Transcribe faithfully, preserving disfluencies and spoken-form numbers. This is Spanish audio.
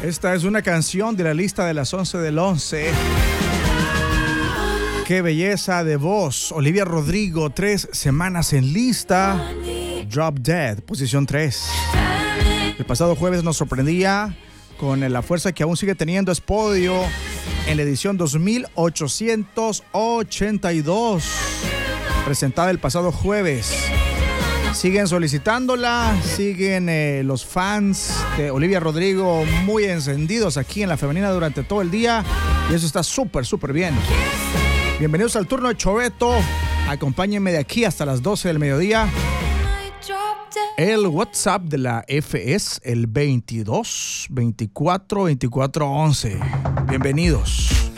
Esta es una canción de la lista de las once del once. Qué belleza de voz. Olivia Rodrigo, tres semanas en lista. Drop Dead, posición tres. El pasado jueves nos sorprendía con la fuerza que aún sigue teniendo. Es podio en la edición dos mil ochocientos ochenta y dos, presentada el pasado jueves. Siguen solicitándola, siguen eh, los fans de Olivia Rodrigo muy encendidos aquí en La Femenina durante todo el día, y eso está súper, súper bien. Bienvenidos al turno de Choveto. Acompáñenme de aquí hasta las doce del mediodía. El WhatsApp de la F es el veintidós veinticuatro veinticuatro once. Bienvenidos.